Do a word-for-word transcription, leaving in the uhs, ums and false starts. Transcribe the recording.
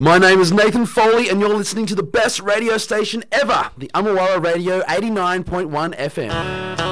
My name is Nathan Foley, and you're listening to the best radio station ever, the Amawara Radio eighty-nine point one F M.